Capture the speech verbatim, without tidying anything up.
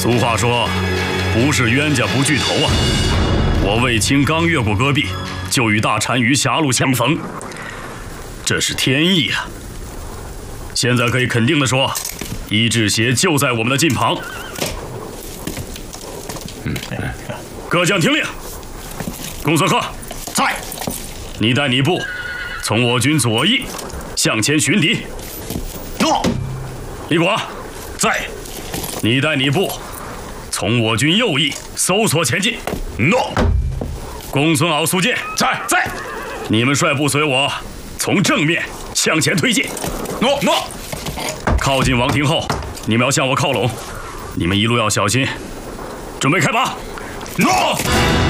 俗话说，不是冤家不聚头啊！我卫青刚越过戈壁，就与大单于狭路相逢，这是天意啊！现在可以肯定地说，伊稚邪就在我们的近旁。嗯，各将听令，公孙贺在，你带你部从我军左翼向前寻敌。诺。李广在，你带你部从我军右翼搜索前进。诺。公孙敖、苏建在在，你们率部随我从正面向前推进。诺诺。靠近王庭后，你们要向我靠拢，你们一路要小心。准备开拔。诺。